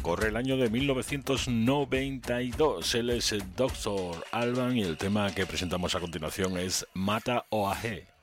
corre el año de 1992. Él es el Dr. Alban y el tema que presentamos a continuación es Mata Oahe.